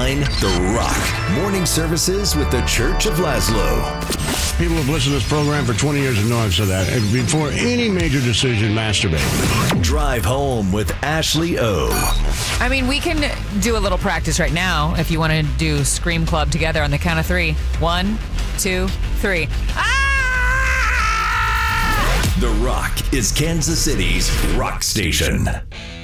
9, The Rock. Morning services with the Church of Laszlo. People who have listened to this program for 20 years and know I've said that. And before any major decision, masturbate. Drive home with Ashley O. I mean, we can do a little practice right now if you want to do Scream Club together on the count of 3. 1, 2, 3. Ah! The Rock is Kansas City's rock station.